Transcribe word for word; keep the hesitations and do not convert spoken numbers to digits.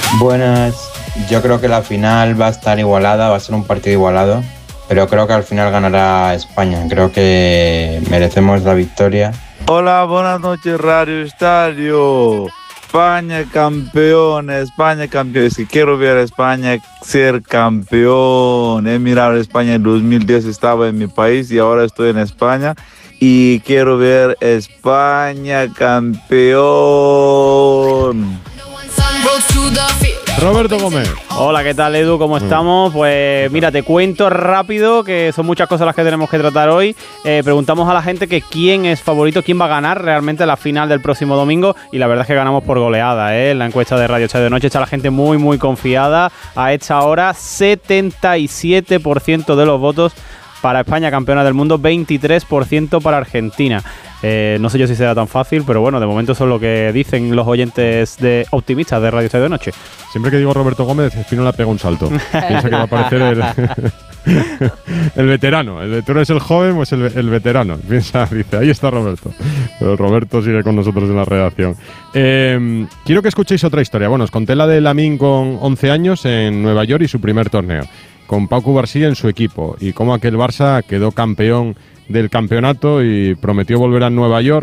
Buenas, yo creo que la final va a estar igualada, va a ser un partido igualado, pero creo que al final ganará España, creo que merecemos la victoria. Hola, buenas noches, Radio Estadio. España campeón, España campeón. Es que quiero ver a España ser campeón. He mirado a España en dos mil diez, estaba en mi país y ahora estoy en España. Y quiero ver España campeón. Roberto Gómez. Hola, ¿qué tal, Edu? ¿Cómo estamos? Pues mira, te cuento rápido que son muchas cosas las que tenemos que tratar hoy. Eh, preguntamos a la gente que quién es favorito, quién va a ganar realmente la final del próximo domingo, y la verdad es que ganamos por goleada, ¿eh? En la encuesta de Radio Estadio de Noche está la gente muy, muy confiada. A esta hora, setenta y siete por ciento de los votos para España campeona del mundo, veintitrés por ciento para Argentina. Eh, no sé yo si será tan fácil, pero bueno, de momento eso es lo que dicen los oyentes de optimistas de Radio Estadio de Noche. Siempre que digo Roberto Gómez, Espino le pega un salto. Piensa que va a aparecer el, el veterano. El, ¿Tú eres el joven o es el, el veterano? Piensa, dice, ahí está Roberto. Pero Roberto sigue con nosotros en la redacción. Eh, quiero que escuchéis otra historia. Bueno, os conté la de Lamine con once años en Nueva York y su primer torneo, con Pau Cubarsí en su equipo, y cómo aquel Barça quedó campeón del campeonato y prometió volver a Nueva York.